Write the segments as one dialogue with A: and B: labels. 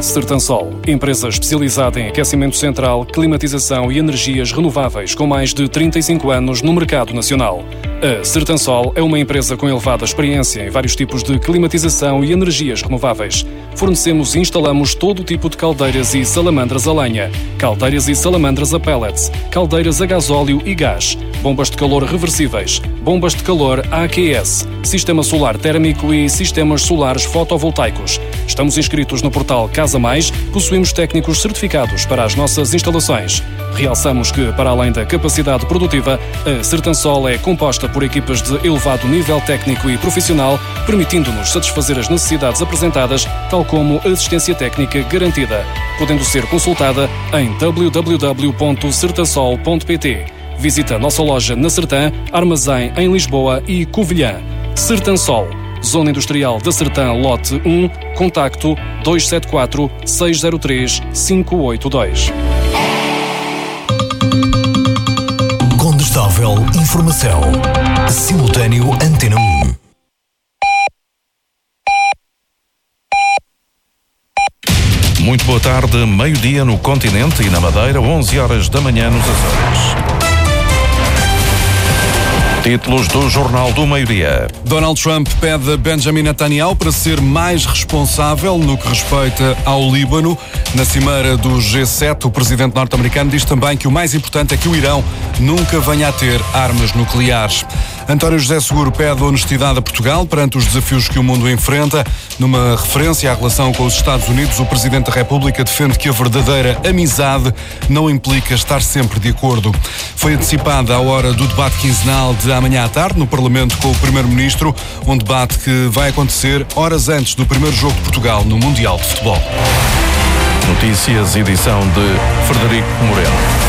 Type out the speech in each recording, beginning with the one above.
A: Sertansol, empresa especializada em aquecimento central, climatização e energias renováveis com mais de 35 anos no mercado nacional. A Sertansol é uma empresa com elevada experiência em vários tipos de climatização e energias renováveis. Fornecemos e instalamos todo o tipo de caldeiras e salamandras a lenha, caldeiras e salamandras a pellets, caldeiras a gasóleo e gás, bombas de calor reversíveis, bombas de calor AQS, sistema solar térmico e sistemas solares fotovoltaicos. Estamos inscritos no portal Casa Mais, possuímos técnicos certificados para as nossas instalações. Realçamos que, para além da capacidade produtiva, a Sertansol é composta por equipas de elevado nível técnico e profissional, permitindo-nos satisfazer as necessidades apresentadas, tal como assistência técnica garantida, podendo ser consultada em www.sertansol.pt. Visita a nossa loja na Sertã, Armazém em Lisboa e Covilhã. Sertansol, Zona Industrial da Sertã, Lote 1, contacto 274 603 582.
B: Condestável Informação. Simultâneo Antena 1.
C: Muito boa tarde, meio-dia no continente e na Madeira, 11 horas da manhã nos Açores. Títulos do Jornal do Meio-Dia.
D: Donald Trump pede a Benjamin Netanyahu para ser mais responsável no que respeita ao Líbano. Na cimeira do G7, o presidente norte-americano diz também que o mais importante é que o Irão nunca venha a ter armas nucleares. António José Seguro pede honestidade a Portugal perante os desafios que o mundo enfrenta. Numa referência à relação com os Estados Unidos, o Presidente da República defende que a verdadeira amizade não implica estar sempre de acordo. Foi antecipada a hora do debate quinzenal de amanhã à tarde no Parlamento com o Primeiro-Ministro, um debate que vai acontecer horas antes do primeiro jogo de Portugal no Mundial de Futebol.
C: Notícias, edição de Frederico Moreno.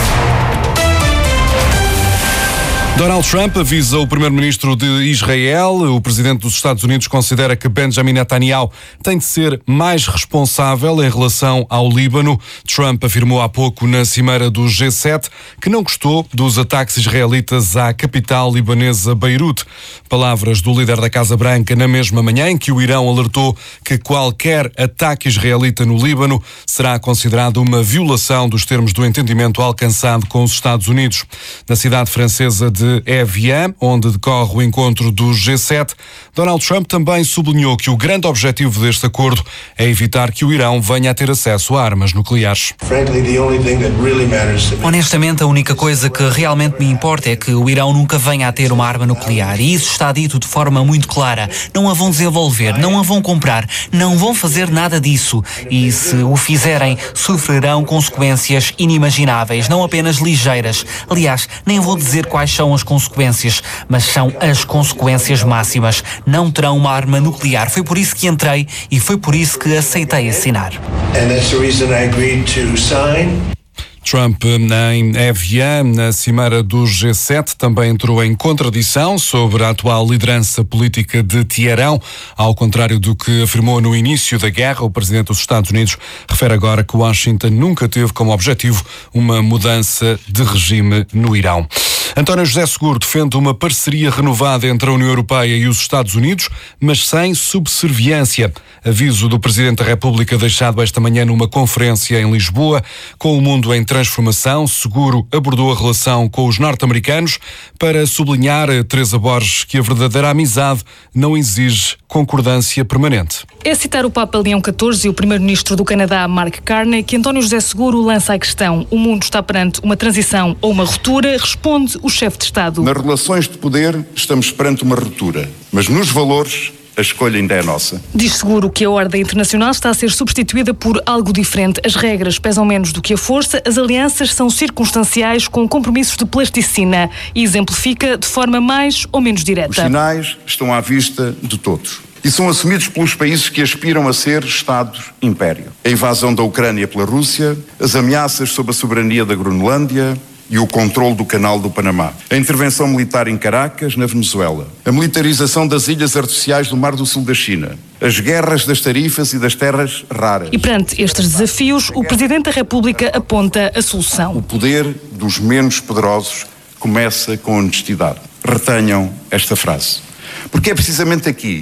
D: Donald Trump avisa o primeiro-ministro de Israel. O presidente dos Estados Unidos considera que Benjamin Netanyahu tem de ser mais responsável em relação ao Líbano. Trump afirmou há pouco na cimeira do G7 que não gostou dos ataques israelitas à capital libanesa Beirute. Palavras do líder da Casa Branca na mesma manhã em que o Irão alertou que qualquer ataque israelita no Líbano será considerado uma violação dos termos do entendimento alcançado com os Estados Unidos. Na cidade francesa de Evian, onde decorre o encontro do G7, Donald Trump também sublinhou que o grande objetivo deste acordo é evitar que o Irão venha a ter acesso a armas nucleares.
E: Honestamente, a única coisa que realmente me importa é que o Irão nunca venha a ter uma arma nuclear. E isso está dito de forma muito clara. Não a vão desenvolver, não a vão comprar, não vão fazer nada disso. E se o fizerem, sofrerão consequências inimagináveis, não apenas ligeiras. Aliás, nem vou dizer quais são as consequências, mas são as consequências máximas. Não terão uma arma nuclear. Foi por isso que entrei e foi por isso que aceitei assinar.
D: Trump, em Evian, na cimeira do G7, também entrou em contradição sobre a atual liderança política de Teherão. Ao contrário do que afirmou no início da guerra, o presidente dos Estados Unidos refere agora que Washington nunca teve como objetivo uma mudança de regime no Irão. António José Seguro defende uma parceria renovada entre a União Europeia e os Estados Unidos, mas sem subserviência. Aviso do Presidente da República deixado esta manhã numa conferência em Lisboa. Com o mundo em transformação, Seguro abordou a relação com os norte-americanos para sublinhar, Teresa Borges, que a verdadeira amizade não exige concordância permanente.
F: É citar o Papa Leão XIV e o Primeiro-Ministro do Canadá, Mark Carney, que António José Seguro lança a questão: o mundo está perante uma transição ou uma ruptura? Responde o chefe de Estado.
G: Nas relações de poder estamos perante uma ruptura, mas nos valores a escolha ainda é nossa.
F: Diz Seguro que a ordem internacional está a ser substituída por algo diferente. As regras pesam menos do que a força, as alianças são circunstanciais com compromissos de plasticina e exemplifica de forma mais ou menos direta.
G: Os sinais estão à vista de todos e são assumidos pelos países que aspiram a ser Estados-império. A invasão da Ucrânia pela Rússia, as ameaças sobre a soberania da Groenlândia e o controle do Canal do Panamá. A intervenção militar em Caracas, na Venezuela. A militarização das ilhas artificiais do Mar do Sul da China. As guerras das tarifas e das terras raras.
F: E perante estes desafios, o Presidente da República aponta a solução.
G: O poder dos menos poderosos começa com honestidade. Retenham esta frase. Porque é precisamente aqui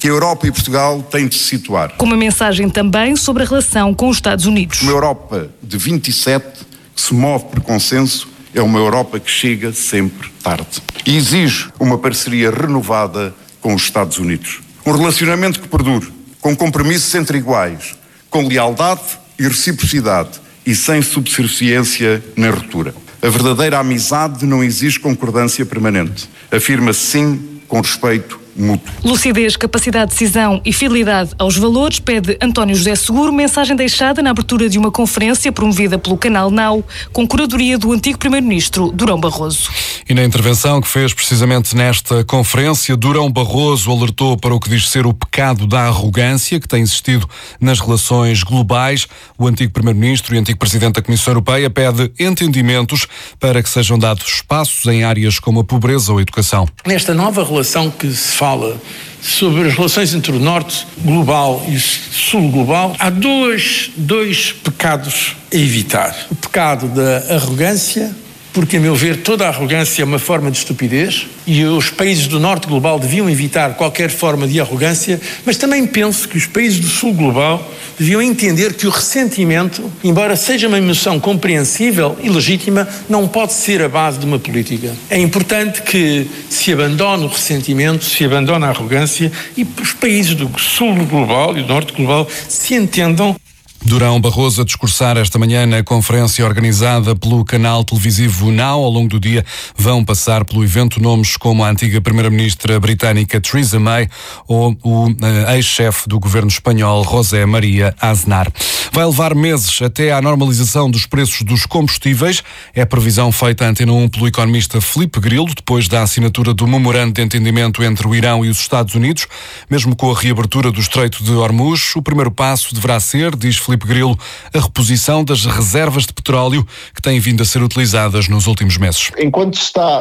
G: que a Europa e Portugal têm de se situar.
F: Com uma mensagem também sobre a relação com os Estados Unidos.
G: Uma Europa de 27 que se move por consenso é uma Europa que chega sempre tarde. E exige uma parceria renovada com os Estados Unidos. Um relacionamento que perdure, com compromissos entre iguais, com lealdade e reciprocidade e sem subserviência nem ruptura. A verdadeira amizade não exige concordância permanente. Afirma-se sim com respeito mútuo.
F: Lucidez, capacidade de decisão e fidelidade aos valores, pede António José Seguro, mensagem deixada na abertura de uma conferência promovida pelo Canal Now, com curadoria do antigo Primeiro-Ministro Durão Barroso.
D: E na intervenção que fez precisamente nesta conferência, Durão Barroso alertou para o que diz ser o pecado da arrogância que tem existido nas relações globais. O antigo Primeiro-Ministro e antigo Presidente da Comissão Europeia pede entendimentos para que sejam dados espaços em áreas como a pobreza ou a educação.
H: Nesta nova relação que se fala sobre as relações entre o Norte global e o Sul global, há dois pecados a evitar. O pecado da arrogância, porque, a meu ver, toda a arrogância é uma forma de estupidez e os países do Norte global deviam evitar qualquer forma de arrogância, mas também penso que os países do Sul global deviam entender que o ressentimento, embora seja uma emoção compreensível e legítima, não pode ser a base de uma política. É importante que se abandone o ressentimento, se abandone a arrogância e os países do Sul global e do Norte global se entendam.
D: Durão Barroso a discursar esta manhã na conferência organizada pelo canal televisivo Now. Ao longo do dia vão passar pelo evento nomes como a antiga primeira-ministra britânica Theresa May ou o ex-chefe do governo espanhol José María Aznar. Vai levar meses até à normalização dos preços dos combustíveis. É a previsão feita à Antena 1 pelo economista Filipe Grilo, depois da assinatura do memorando de entendimento entre o Irão e os Estados Unidos. Mesmo com a reabertura do Estreito de Hormuz, o primeiro passo deverá ser, diz Filipe Grilo, a reposição das reservas de petróleo que têm vindo a ser utilizadas nos últimos meses.
I: Enquanto se está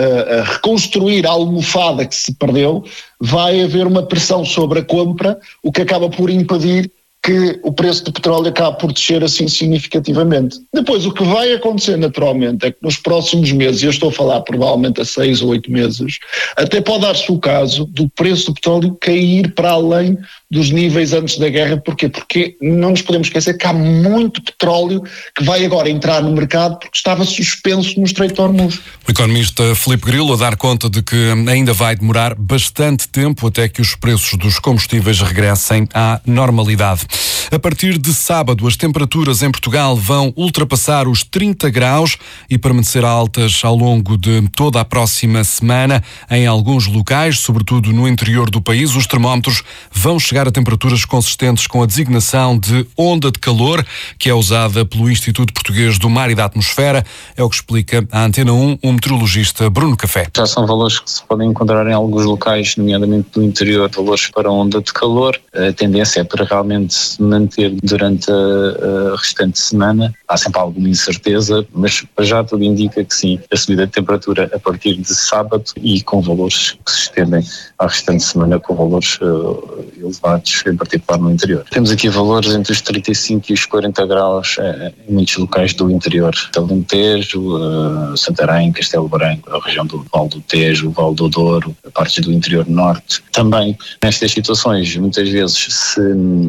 I: a reconstruir a almofada que se perdeu, vai haver uma pressão sobre a compra, o que acaba por impedir que o preço do petróleo acabe por descer assim significativamente. Depois, o que vai acontecer naturalmente é que nos próximos meses, e eu estou a falar provavelmente a 6 ou 8 meses, até pode dar-se o caso do preço do petróleo cair para além dos níveis antes da guerra. Porquê? Porque não nos podemos esquecer que há muito petróleo que vai agora entrar no mercado porque estava suspenso no Estreito de Hormuz.
D: O economista Filipe Grilo a dar conta de que ainda vai demorar bastante tempo até que os preços dos combustíveis regressem à normalidade. A partir de sábado, as temperaturas em Portugal vão ultrapassar os 30 graus e permanecer altas ao longo de toda a próxima semana. Em alguns locais, sobretudo no interior do país, os termómetros vão chegar a temperaturas consistentes com a designação de onda de calor, que é usada pelo Instituto Português do Mar e da Atmosfera. É o que explica à Antena 1 o meteorologista Bruno Café.
J: Já são valores que se podem encontrar em alguns locais, nomeadamente do interior, valores para onda de calor. A tendência é para realmente se manter durante a restante semana. Há sempre alguma incerteza, mas já tudo indica que sim, a subida de temperatura a partir de sábado e com valores que se estendem à restante semana, com valores elevados, em particular no interior. Temos aqui valores entre os 35 e os 40 graus em muitos locais do interior. Alentejo, Santarém, Castelo Branco, a região do Vale do Tejo, o Vale do Douro, partes do interior norte. Também, nestas situações, muitas vezes, se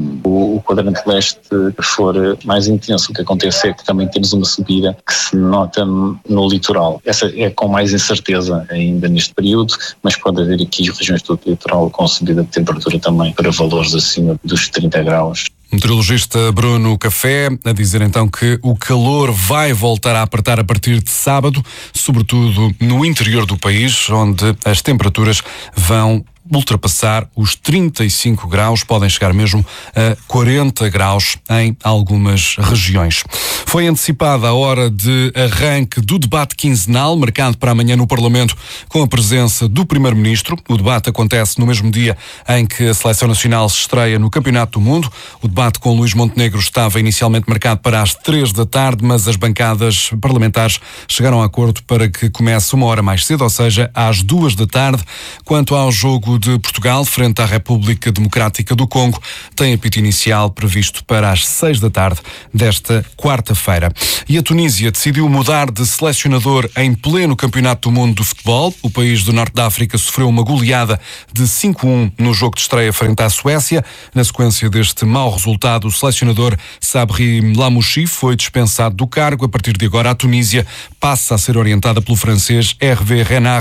J: o quadrante leste for mais intenso, o que acontece é que também temos uma subida que se nota no litoral. Essa é com mais incerteza ainda neste período, mas pode haver aqui regiões do litoral com subida de temperatura também para valores acima dos 30 graus.
D: Meteorologista Bruno Café a dizer então que o calor vai voltar a apertar a partir de sábado, sobretudo no interior do país, onde as temperaturas vão ultrapassar os 35 graus, podem chegar mesmo a 40 graus em algumas regiões. Foi antecipada a hora de arranque do debate quinzenal, marcado para amanhã no Parlamento, com a presença do Primeiro-Ministro. O debate acontece no mesmo dia em que a Seleção Nacional se estreia no Campeonato do Mundo. O debate com Luís Montenegro estava inicialmente marcado para as 3 da tarde, mas as bancadas parlamentares chegaram a acordo para que comece uma hora mais cedo, ou seja, às 2 da tarde. Quanto ao jogo Jogo de Portugal frente à República Democrática do Congo tem apito inicial previsto para as 6 da tarde desta quarta-feira. E a Tunísia decidiu mudar de selecionador em pleno Campeonato do Mundo de Futebol. O país do Norte da África sofreu uma goleada de 5-1 no jogo de estreia frente à Suécia. Na sequência deste mau resultado, o selecionador Sabri Lamouchi foi dispensado do cargo. A partir de agora, a Tunísia passa a ser orientada pelo francês Hervé Renard.